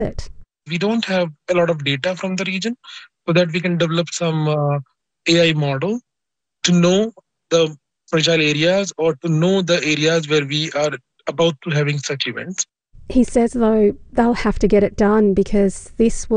it. We don't have a lot of data from the region so that we can develop some AI model to know the fragile areas or to know the areas where we are about to having such events. He says, though, they'll have to get it done because this will